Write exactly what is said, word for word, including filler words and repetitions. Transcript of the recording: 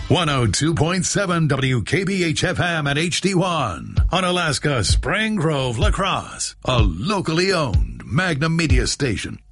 one oh two point seven W K B H F M at H D one on Alaska Spring Grove, La Crosse, a locally owned Magnum Media station.